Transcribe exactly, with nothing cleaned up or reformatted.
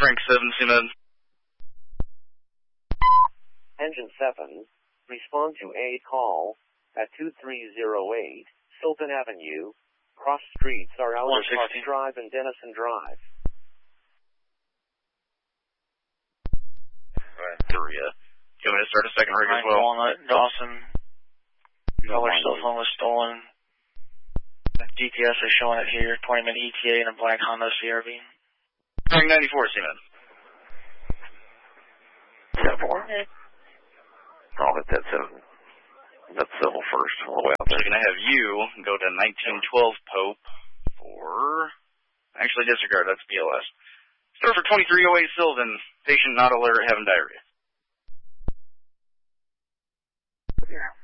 Frank seven, Seaman. Engine seven, respond to a call at two three zero eight, Silton Avenue. Cross streets are Albert Park Drive and Denison Drive. Three. Uh, you want me to start a second rig as well? Walnut, Dawson. Color cell phone was stolen. G P S is showing it here. twenty minute E T A in a black Honda C R V. Frank ninety-four, Seaman. ten four. I'll hit that seven. That's civil first, all the way out there. So you're going to have you go to nineteen twelve Pope for... Actually, disregard, that's B L S. Start for twenty-three oh eight Sylvan. Patient not alert, having diarrhea. Yeah.